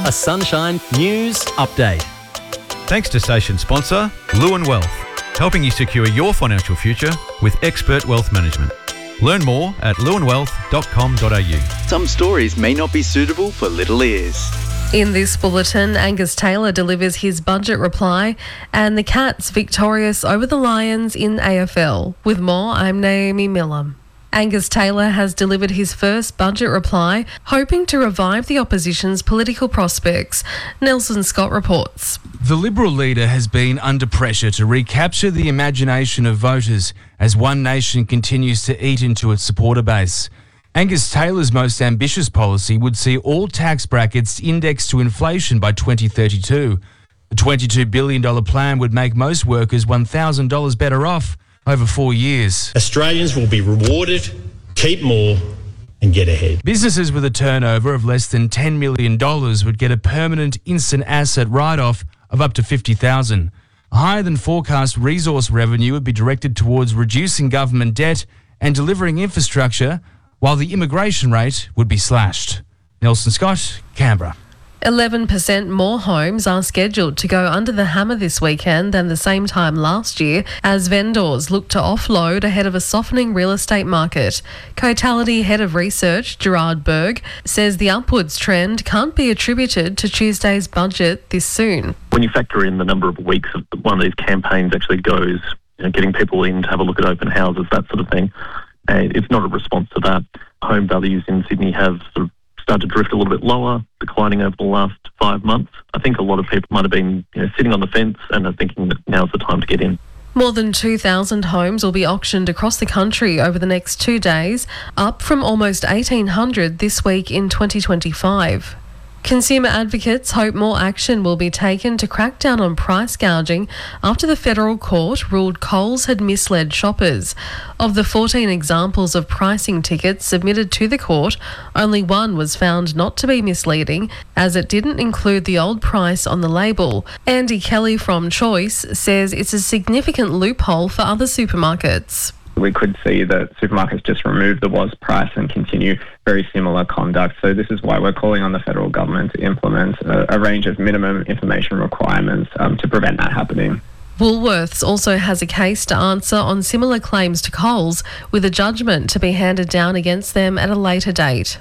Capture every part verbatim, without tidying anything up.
A Sunshine News Update. Thanks to station sponsor Lewin Wealth, helping you secure your financial future with expert wealth management. Learn more at lewin wealth dot com dot a u. Some stories may not be suitable for little ears. In this bulletin, Angus Taylor delivers his budget reply and the Cats victorious over the Lions in A F L. With more, I'm Naomi Miller. Angus Taylor has delivered his first budget reply, hoping to revive the opposition's political prospects. Nelson Scott reports. The Liberal leader has been under pressure to recapture the imagination of voters as One Nation continues to eat into its supporter base. Angus Taylor's most ambitious policy would see all tax brackets indexed to inflation by twenty thirty-two. The twenty-two billion dollars plan would make most workers one thousand dollars better off over four years. Australians will be rewarded, keep more and get ahead. Businesses with a turnover of less than ten million dollars would get a permanent instant asset write-off of up to fifty thousand dollars. Higher than forecast resource revenue would be directed towards reducing government debt and delivering infrastructure, while the immigration rate would be slashed. Nelson Scott, Canberra. eleven percent more homes are scheduled to go under the hammer this weekend than the same time last year as vendors look to offload ahead of a softening real estate market. Cotality Head of Research Gerard Berg says the upwards trend can't be attributed to Tuesday's budget this soon. When you factor in the number of weeks of one of these campaigns actually goes, you know, getting people in to have a look at open houses, that sort of thing, and it's not a response to that. Home values in Sydney have sort of started to drift a little bit lower, declining over the last five months. I think a lot of people might have been, you know, sitting on the fence and are thinking that now's the time to get in. More than two thousand homes will be auctioned across the country over the next two days, up from almost eighteen hundred this week in twenty twenty-five. Consumer advocates hope more action will be taken to crack down on price gouging after the federal court ruled Coles had misled shoppers. Of the fourteen examples of pricing tickets submitted to the court, only one was found not to be misleading, as it didn't include the old price on the label. Andy Kelly from Choice says it's a significant loophole for other supermarkets. We could see that supermarkets just remove the was price and continue very similar conduct. So this is why we're calling on the federal government to implement a, a range of minimum information requirements um, to prevent that happening. Woolworths also has a case to answer on similar claims to Coles, with a judgment to be handed down against them at a later date.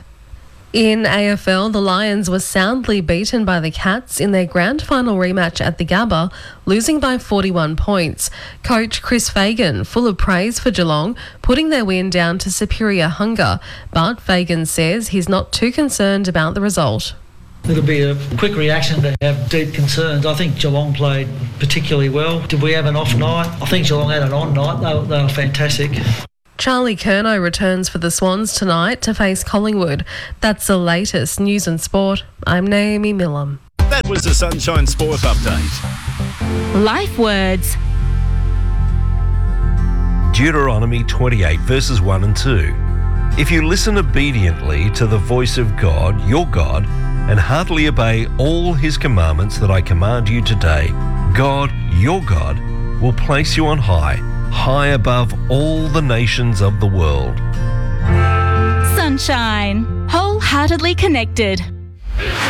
In A F L, the Lions were soundly beaten by the Cats in their grand final rematch at the Gabba, losing by forty-one points. Coach Chris Fagan, full of praise for Geelong, putting their win down to superior hunger, but Fagan says he's not too concerned about the result. It'll be a quick reaction to have deep concerns. I think Geelong played particularly well. Did we have an off night? I think Geelong had an on night. They were, they were fantastic. Charlie Curnow returns for the Swans tonight to face Collingwood. That's the latest news and sport. I'm Naomi Millam. That was the Sunshine Sport Update. Life words. Deuteronomy twenty-eight verses one and two. If you listen obediently to the voice of God, your God, and heartily obey all his commandments that I command you today, God, your God, will place you on high, high above all the nations of the world. Sunshine. Wholeheartedly connected.